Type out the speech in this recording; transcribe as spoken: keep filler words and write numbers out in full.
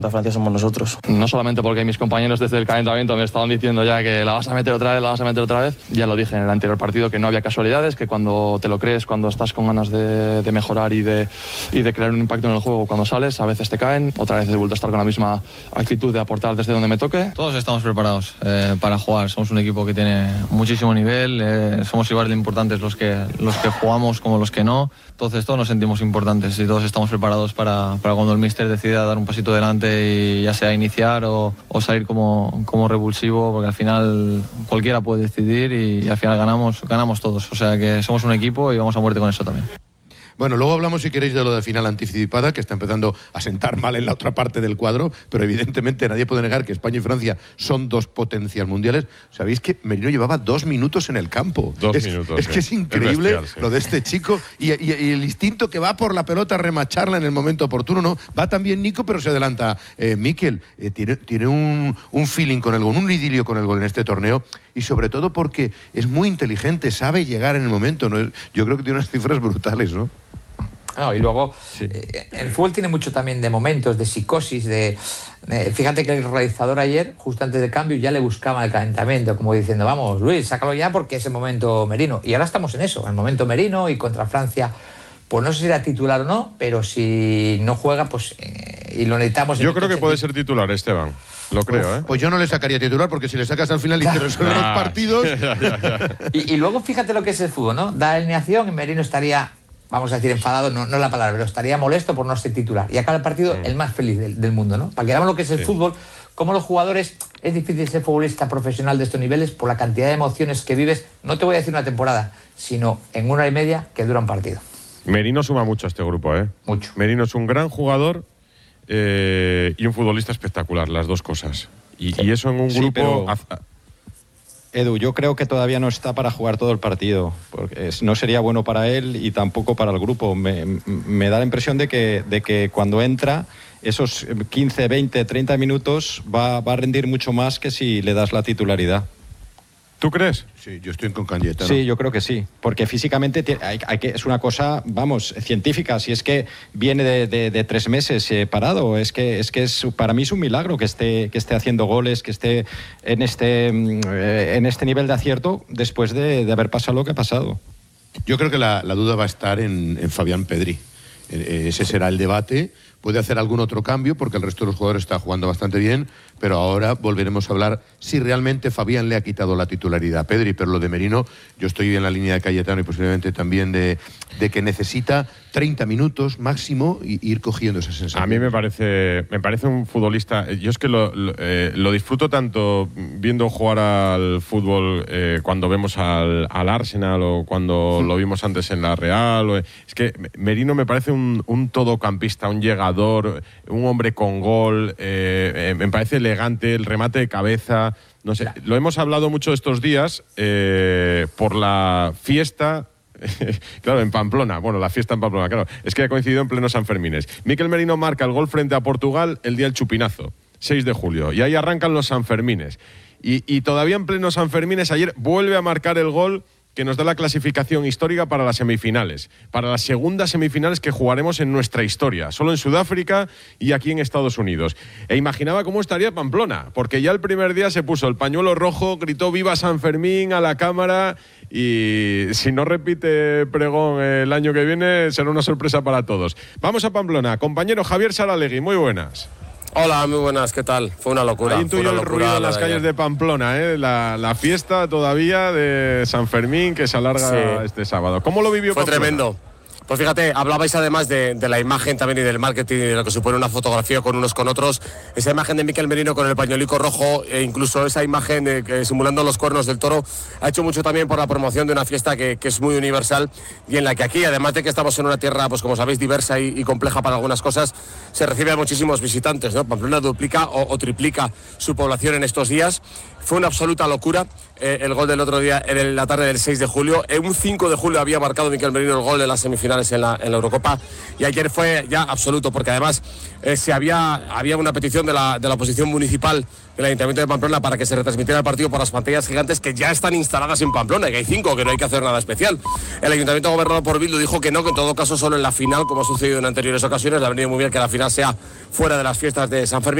La Francia somos nosotros. No solamente porque mis compañeros desde el calentamiento me estaban diciendo ya que la vas a meter otra vez, la vas a meter otra vez. Ya lo dije en el anterior partido, que no había casualidades, que cuando te lo crees, cuando estás con ganas de, de mejorar y de, y de crear un impacto en el juego, cuando sales, a veces te caen. Otra vez he vuelto a estar con la misma actitud de aportar desde donde me toque. Todos estamos preparados eh, para jugar. Somos un equipo que tiene muchísimo nivel. Eh, somos igual de importantes los que, los que jugamos como los que no. Entonces todos nos sentimos importantes y todos estamos preparados para, para cuando el míster decida dar un pasito adelante y ya sea iniciar o, o salir como, como revulsivo, porque al final cualquiera puede decidir y, y al final ganamos, ganamos todos. O sea que somos un equipo y vamos a muerte con eso también. Bueno, luego hablamos, si queréis, de lo de final anticipada, que está empezando a sentar mal en la otra parte del cuadro, pero evidentemente nadie puede negar que España y Francia son dos potencias mundiales. ¿Sabéis que Merino llevaba dos minutos en el campo? Dos es, minutos. Es sí. que es increíble es bestial, sí. lo de este chico y, y, y el instinto que va por la pelota a remacharla en el momento oportuno, ¿no? Va también Nico, pero se adelanta eh, Mikel. Eh, tiene tiene un, un feeling con el gol, un idilio con el gol en este torneo, y sobre todo porque es muy inteligente, sabe llegar en el momento, ¿no? Yo creo que tiene unas cifras brutales, ¿no? No, y luego, sí. eh, el fútbol tiene mucho también de momentos, de psicosis, de... Eh, fíjate que el realizador ayer, justo antes del cambio, ya le buscaba el calentamiento, como diciendo, vamos, Luis, sácalo ya porque es el momento Merino. Y ahora estamos en eso, el momento Merino, y contra Francia, pues no sé si era titular o no, pero si no juega, pues... Eh, y lo necesitamos... Yo creo que puede ser titular, Esteban. Lo creo, ¿eh? Pues yo no le sacaría titular, porque si le sacas al final y te resuelven los partidos... Ya, ya, ya. y, y luego fíjate lo que es el fútbol, ¿no? Da alineación y Merino estaría... vamos a decir enfadado, no, no es la palabra, pero estaría molesto por no ser titular. Y acaba el partido mm. el más feliz del, del mundo, ¿no? Para que veamos lo que es el sí. fútbol, como los jugadores, es difícil ser futbolista profesional de estos niveles por la cantidad de emociones que vives, no te voy a decir una temporada, sino en una hora y media que dura un partido. Merino suma mucho a este grupo, ¿eh? Mucho. Merino es un gran jugador eh, y un futbolista espectacular, las dos cosas. Y, sí. y eso en un sí, grupo... Pero... Edu, yo creo que todavía no está para jugar todo el partido, porque no sería bueno para él y tampoco para el grupo. Me, me da la impresión de que, de que cuando entra, esos quince, veinte, treinta minutos va, va a rendir mucho más que si le das la titularidad. ¿Tú crees? Sí, yo estoy con Cayetano. Sí, yo creo que sí, porque físicamente hay, hay que, es una cosa, vamos, científica. Si es que viene de, de, de tres meses eh, parado, es que, es que es, para mí es un milagro que esté, que esté haciendo goles, que esté en este, eh, en este nivel de acierto después de, de haber pasado lo que ha pasado. Yo creo que la, la duda va a estar en, en Fabián Pedri. Eh, ese será el debate. Puede hacer algún otro cambio porque el resto de los jugadores está jugando bastante bien, pero ahora volveremos a hablar si realmente Fabián le ha quitado la titularidad a Pedri. Pero lo de Merino, yo estoy en la línea de Cayetano y posiblemente también de, de que necesita treinta minutos máximo y ir cogiendo esa sensación. A mí me parece, me parece un futbolista. Yo es que lo, lo, eh, lo disfruto tanto viendo jugar al fútbol eh, cuando vemos al, al Arsenal o cuando sí. lo vimos antes en la Real. O, es que Merino me parece un, un todocampista, un llegador, un hombre con gol. Eh, eh, me parece elegante, el remate de cabeza. No sé, lo hemos hablado mucho estos días eh, por la fiesta. Claro, en Pamplona. Bueno, la fiesta en Pamplona, claro. Es que ha coincidido en pleno Sanfermines. Mikel Merino marca el gol frente a Portugal el día del chupinazo, seis de julio. Y ahí arrancan los Sanfermines. Y, y todavía en pleno Sanfermines, ayer vuelve a marcar el gol que nos da la clasificación histórica para las semifinales. Para las segundas semifinales que jugaremos en nuestra historia. Solo en Sudáfrica y aquí en Estados Unidos. E imaginaba cómo estaría Pamplona. Porque ya el primer día se puso el pañuelo rojo, gritó ¡Viva San Fermín! A la cámara. Y si no repite pregón el año que viene, será una sorpresa para todos. Vamos a Pamplona. Compañero Javier Saralegui, muy buenas. Hola, muy buenas, ¿qué tal? Fue una locura. Ahí intuyó el ruido en las de calles ayer. de Pamplona, ¿eh? La, la fiesta todavía de San Fermín que se alarga sí. este sábado. ¿Cómo lo vivió Fue Pamplona? Tremendo. Pues fíjate, hablabais además de, de la imagen también y del marketing y de lo que supone una fotografía con unos con otros. Esa imagen de Mikel Merino con el pañuelico rojo e incluso esa imagen de, que, simulando los cuernos del toro ha hecho mucho también por la promoción de una fiesta que, que es muy universal y en la que aquí, además de que estamos en una tierra, pues como sabéis, diversa y, y compleja para algunas cosas, se recibe a muchísimos visitantes, ¿no? Pamplona duplica o, o triplica su población en estos días. Fue una absoluta locura eh, el gol del otro día en la tarde del seis de julio. En un cinco de julio había marcado Mikel Merino el gol de las semifinales semifinales en la, en la Eurocopa, y ayer fue ya absoluto, porque además eh, se había, había una petición de la, de la oposición municipal del Ayuntamiento de Pamplona para que se retransmitiera el partido por las pantallas gigantes que ya están instaladas en Pamplona, que hay cinco, que no hay que hacer nada especial. El Ayuntamiento gobernado por Bildu dijo que no, que en todo caso solo en la final, como ha sucedido en anteriores ocasiones, le ha venido muy bien que la final sea fuera de las fiestas de San Fermín.